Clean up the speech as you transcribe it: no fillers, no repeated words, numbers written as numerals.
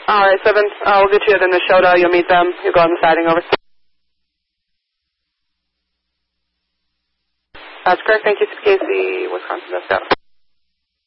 All right, 7. We'll get you at Neshota. You'll meet them. You'll go on the siding over. That's correct. Thank you, Casey, Wisconsin. Let's go.